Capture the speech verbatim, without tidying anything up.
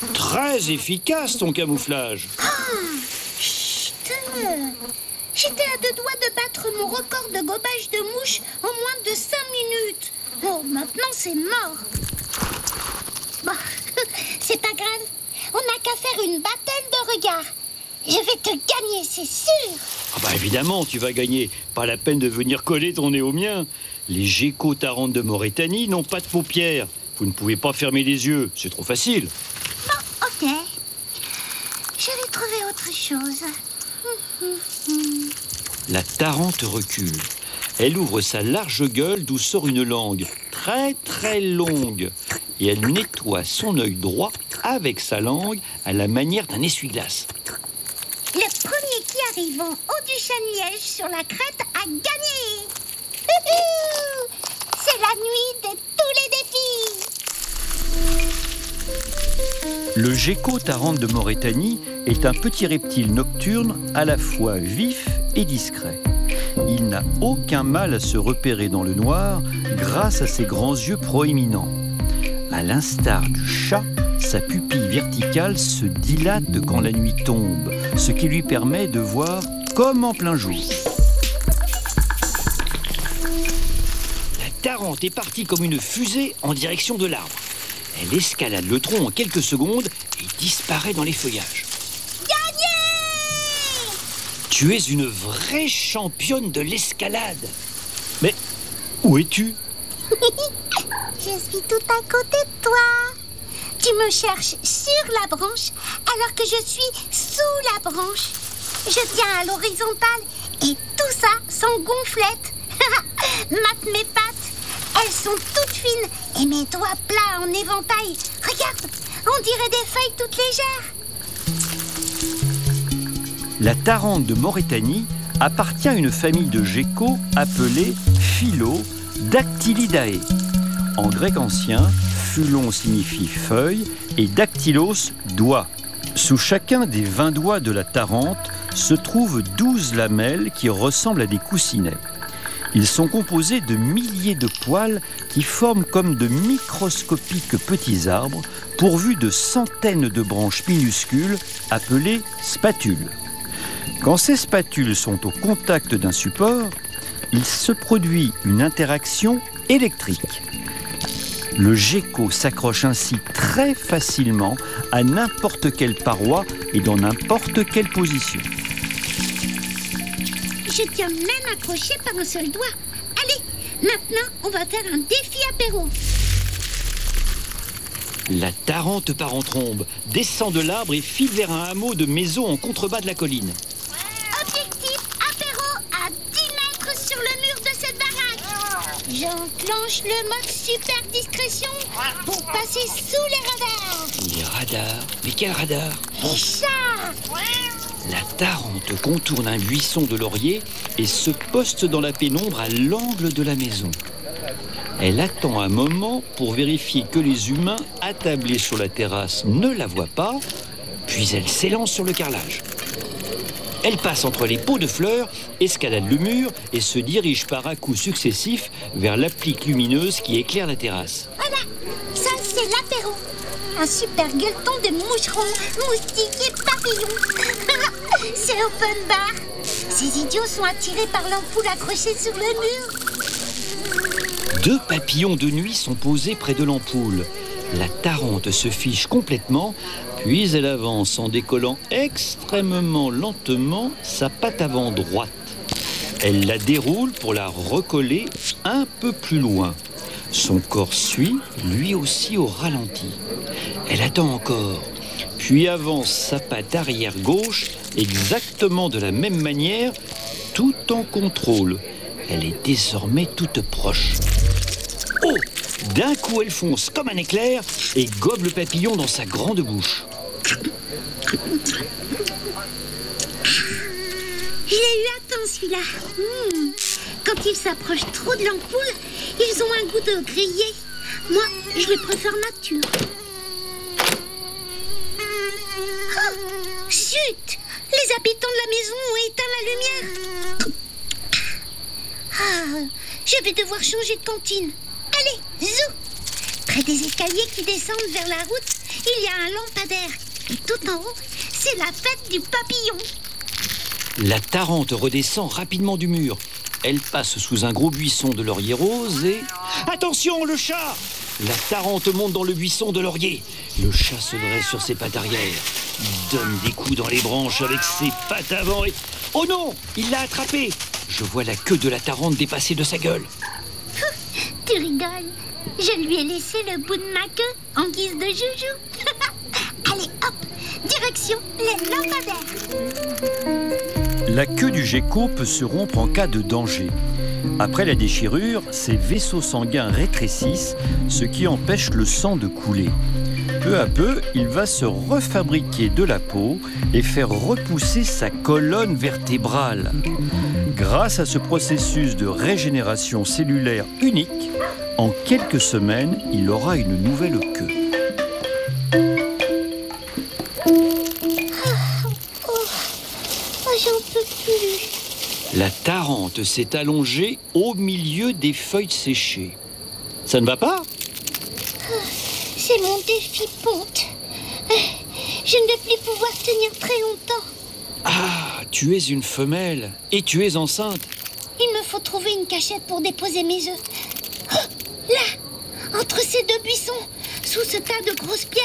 Très efficace ton camouflage. Oh, chut. J'étais à deux doigts de battre mon record de gobage de mouches en moins de cinq minutes. Oh, maintenant c'est mort. Bon, c'est pas grave. On n'a qu'à faire une bataille de regards. Je vais te gagner, c'est sûr. Ah bah évidemment, tu vas gagner. Pas la peine de venir coller ton nez au mien. Les geckos tarantes de Mauritanie n'ont pas de paupières. Vous ne pouvez pas fermer les yeux, c'est trop facile. Bon, ok. Je vais trouver autre chose. La tarente recule. Elle ouvre sa large gueule d'où sort une langue très très longue. Et elle nettoie son œil droit avec sa langue à la manière d'un essuie-glace. Le premier qui arrive en haut du chêne-liège sur la crête a gagné. C'est la nuit de tous les défis. Le gecko tarente de Mauritanie est un petit reptile nocturne à la fois vif et discret. Il n'a aucun mal à se repérer dans le noir grâce à ses grands yeux proéminents. À l'instar du chat, sa pupille verticale se dilate quand la nuit tombe, ce qui lui permet de voir comme en plein jour. La tarente est partie comme une fusée en direction de l'arbre. Elle escalade le tronc en quelques secondes et disparaît dans les feuillages. Gagné! Tu es une vraie championne de l'escalade. Mais où es-tu? Je suis tout à côté de toi. Tu me cherches sur la branche alors que je suis sous la branche. Je tiens à l'horizontale et tout ça sans gonflette. Mate mes pattes, elles sont toutes fines et mes doigts plats en éventail. Regarde, on dirait des feuilles toutes légères. La tarente de Mauritanie appartient à une famille de geckos appelée Phylodactylidae. En grec ancien, phulon signifie feuille et dactylos, doigt. Sous chacun des vingt doigts de la tarente se trouvent douze lamelles qui ressemblent à des coussinets. Ils sont composés de milliers de poils qui forment comme de microscopiques petits arbres pourvus de centaines de branches minuscules appelées spatules. Quand ces spatules sont au contact d'un support, il se produit une interaction électrique. Le gecko s'accroche ainsi très facilement à n'importe quelle paroi et dans n'importe quelle position. Je tiens même accroché par un seul doigt. Allez, maintenant on va faire un défi apéro. La tarente part en trombe, descend de l'arbre et file vers un hameau de maisons en contrebas de la colline. Objectif apéro à dix mètres sur le mur de cette baraque. J'enclenche le mode super discrétion pour passer sous les radars. Les radars? Mais quel radar? Les chats. La tarente contourne un buisson de lauriers et se poste dans la pénombre à l'angle de la maison. Elle attend un moment pour vérifier que les humains attablés sur la terrasse ne la voient pas, puis elle s'élance sur le carrelage. Elle passe entre les pots de fleurs, escalade le mur et se dirige par à-coups successifs vers l'applique lumineuse qui éclaire la terrasse. Voilà, ça c'est l'apéro. Un super gueuleton de moucherons, moustiques et papillons. C'est open bar. Ces idiots sont attirés par l'ampoule accrochée sur le mur. Deux papillons de nuit sont posés près de l'ampoule. La tarente se fiche complètement, puis elle avance en décollant extrêmement lentement sa patte avant droite. Elle la déroule pour la recoller un peu plus loin. Son corps suit, lui aussi au ralenti. Elle attend encore, puis avance sa patte arrière gauche exactement de la même manière, tout en contrôle. Elle est désormais toute proche. Oh! D'un coup, elle fonce comme un éclair et gobe le papillon dans sa grande bouche. Je l'ai eu à temps celui-là. Mmh. Quand ils s'approchent trop de l'ampoule, ils ont un goût de grillé. Moi, je les préfère nature. Oh, chut! Les habitants de la maison ont éteint la lumière. Ah, je vais devoir changer de cantine. Allez, zou! Près des escaliers qui descendent vers la route, il y a un lampadaire. Et tout en haut, c'est la fête du papillon. La Tarente redescend rapidement du mur. Elle passe sous un gros buisson de laurier rose et... Attention, le chat! La Tarente monte dans le buisson de laurier. Le chat se dresse sur ses pattes arrière. Il donne des coups dans les branches avec ses pattes avant et... Oh non! Il l'a attrapé! Je vois la queue de la Tarente dépasser de sa gueule. Tu rigoles. Je lui ai laissé le bout de ma queue en guise de joujou. Allez, hop! Direction les lampadaires. La queue du gecko peut se rompre en cas de danger. Après la déchirure, ses vaisseaux sanguins rétrécissent, ce qui empêche le sang de couler. Peu à peu, il va se refabriquer de la peau et faire repousser sa colonne vertébrale. Grâce à ce processus de régénération cellulaire unique, en quelques semaines, il aura une nouvelle queue. Oh, j'en peux plus. La Tarente s'est allongée au milieu des feuilles séchées. Ça ne va pas ? C'est mon défi ponte. Je ne vais plus pouvoir tenir très longtemps. Ah, tu es une femelle et tu es enceinte. Il me faut trouver une cachette pour déposer mes œufs. Oh, là, entre ces deux buissons, sous ce tas de grosses pierres.